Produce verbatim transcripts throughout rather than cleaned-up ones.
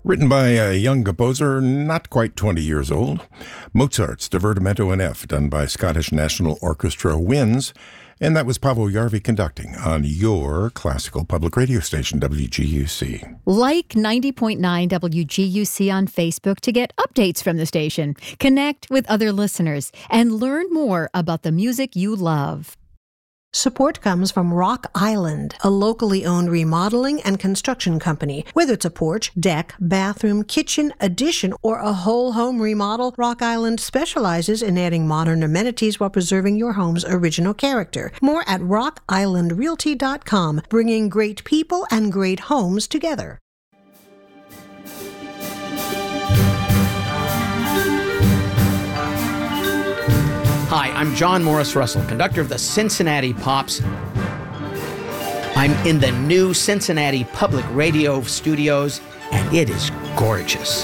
Written by a young composer not quite twenty years old, Mozart's Divertimento in F, done by Scottish National Orchestra, wins, and that was Paavo Järvi conducting on your classical public radio station, W G U C. Like ninety point nine W G U C on Facebook to get updates from the station, connect with other listeners, and learn more about the music you love. Support comes from Rock Island, a locally owned remodeling and construction company. Whether it's a porch, deck, bathroom, kitchen, addition, or a whole home remodel, Rock Island specializes in adding modern amenities while preserving your home's original character. More at rock island realty dot com, bringing great people and great homes together. Hi, I'm John Morris Russell, conductor of the Cincinnati Pops. I'm in the new Cincinnati Public Radio studios, and it is gorgeous.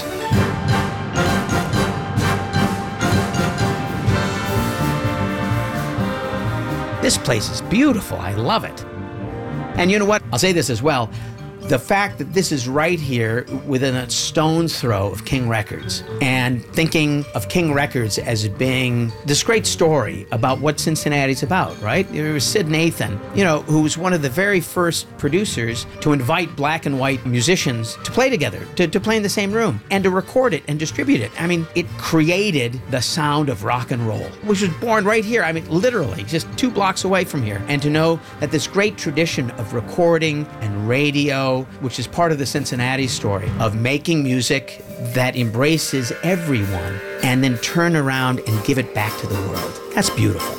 This place is beautiful. I love it. And you know what? I'll say this as well. The fact that this is right here within a stone's throw of King Records, and thinking of King Records as being this great story about what Cincinnati's about, right? There was Sid Nathan, you know, who was one of the very first producers to invite black and white musicians to play together, to, to play in the same room, and to record it and distribute it. I mean, it created the sound of rock and roll, which was born right here. I mean, literally, just two blocks away from here. And to know that this great tradition of recording and radio, which is part of the Cincinnati story, of making music that embraces everyone and then turn around and give it back to the world. That's beautiful.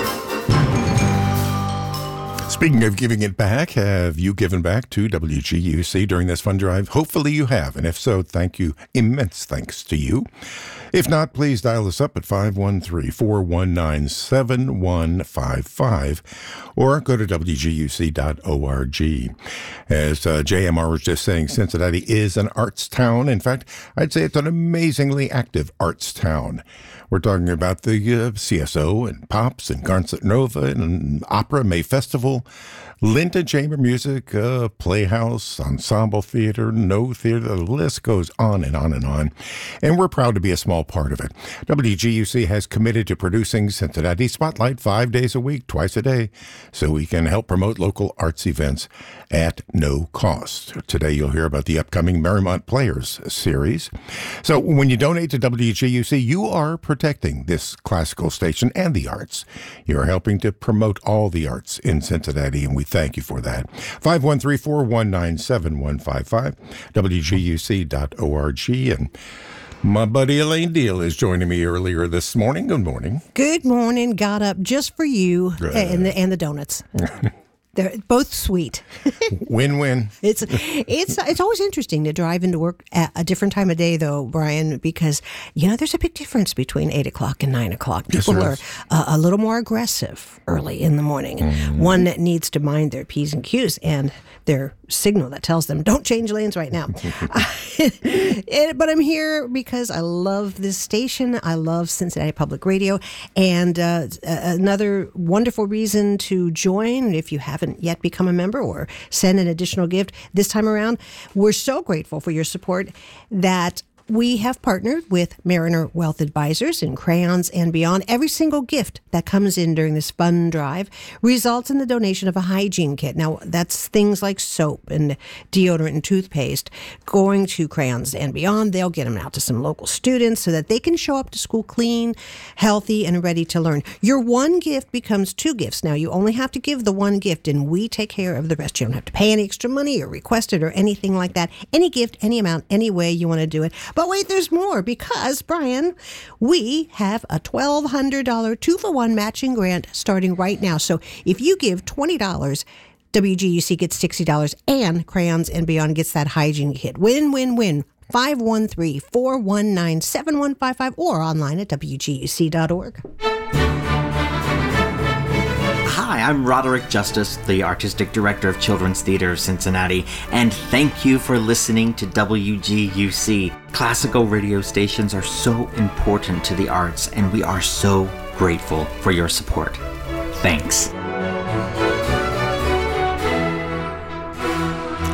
Speaking of giving it back, have you given back to W G U C during this fund drive? Hopefully you have, and if so, thank you. Immense thanks to you. If not, please dial us up at five one three, four one nine, seven one five five or go to W G U C dot org. As uh, J M R was just saying, Cincinnati is an arts town. In fact, I'd say it's an amazingly active arts town. We're talking about the uh, C S O and Pops and Concert Nova and Opera May Festival, Linda Chamber Music, uh, Playhouse, Ensemble Theater, No Theater. The list goes on and on and on. And we're proud to be a small part of it. W G U C has committed to producing Cincinnati Spotlight five days a week, twice a day, so we can help promote local arts events at no cost. Today you'll hear about the upcoming Merrimont Players series. So when you donate to W G U C, you are protecting this classical station and the arts. You're helping to promote all the arts in Cincinnati, and we thank you for that. five one three, four one nine, seven one five five, W G U C dot org. And my buddy Elaine Deal is joining me earlier this morning. Good morning. Good morning. Got up just for you uh, and, the, and the donuts. They're both sweet. Win-win. It's it's it's always interesting to drive into work at a different time of day, though, Brian, because, you know, there's a big difference between eight o'clock and nine o'clock. People yes, are uh, a little more aggressive early in the morning. Mm. One that needs to mind their P's and Q's and their signal that tells them, don't change lanes right now. it, but I'm here because I love this station. I love Cincinnati Public Radio. And uh, another wonderful reason to join, if you haven't yet become a member or send an additional gift this time around, we're so grateful for your support that we have partnered with Mariner Wealth Advisors and Crayons and Beyond. Every single gift that comes in during this fund drive results in the donation of a hygiene kit. Now, that's things like soap and deodorant and toothpaste. Going to Crayons and Beyond, they'll get them out to some local students so that they can show up to school clean, healthy, and ready to learn. Your one gift becomes two gifts. Now, you only have to give the one gift, and we take care of the rest. You don't have to pay any extra money or request it or anything like that. Any gift, any amount, any way you want to do it. But wait, there's more, because, Brian, we have a twelve hundred dollars two-for-one matching grant starting right now. So if you give twenty dollars, W G U C gets sixty dollars, and Crayons and Beyond gets that hygiene kit. Win, win, win. five one three, four one nine, seven one five five or online at W G U C dot org. Hi, I'm Roderick Justice, the Artistic Director of Children's Theater of Cincinnati, and thank you for listening to W G U C. Classical radio stations are so important to the arts, and we are so grateful for your support. Thanks.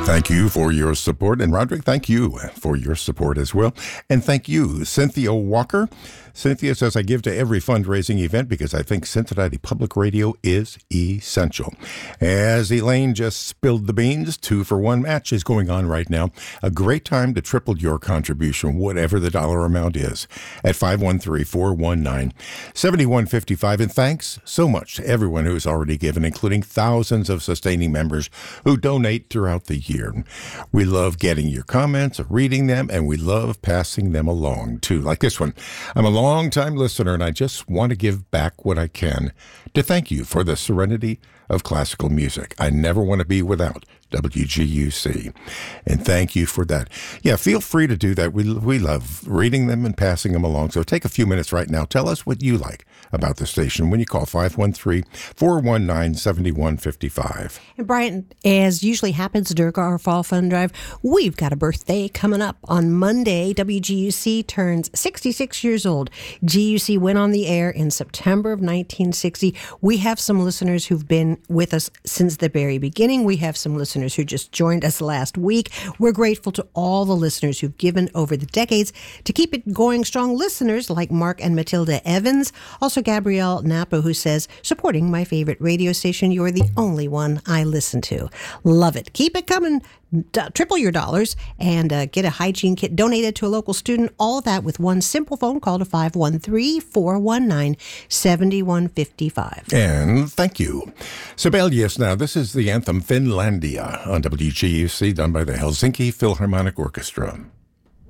Thank you for your support. And Roderick, thank you for your support as well. And thank you, Cynthia Walker. Cynthia says, I give to every fundraising event because I think Cincinnati Public Radio is essential. As Elaine just spilled the beans, two for one match is going on right now. A great time to triple your contribution, whatever the dollar amount is, at five one three, four one nine, seven one five five. And thanks so much to everyone who's already given, including thousands of sustaining members who donate throughout the year. We love getting your comments, reading them, and we love passing them along, too. Like this one. I'm a long-time listener, and I just want to give back what I can to thank you for the serenity of classical music. I never want to be without W G U C. And thank you for that. Yeah, feel free to do that. We we love reading them and passing them along. So take a few minutes right now. Tell us what you like about the station when you call five one three, four one nine, seven one five five. And Brian, as usually happens during our Fall Fun Drive, we've got a birthday coming up. On Monday, W G U C turns sixty-six years old. G U C went on the air in September of nineteen sixty. We have some listeners who've been with us since the very beginning. We have some listeners who just joined us last week. We're grateful to all the listeners who've given over the decades to keep it going strong. Listeners like Mark and Matilda Evans. Also Gabrielle Napa, who says, supporting my favorite radio station, you're the only one I listen to. Love it. Keep it coming. D- triple your dollars and uh, get a hygiene kit donated to a local student. All of that with one simple phone call to five one three, four one nine, seven one five five. And thank you. Sibelius now. This is the anthem Finlandia on W G U C, done by the Helsinki Philharmonic Orchestra.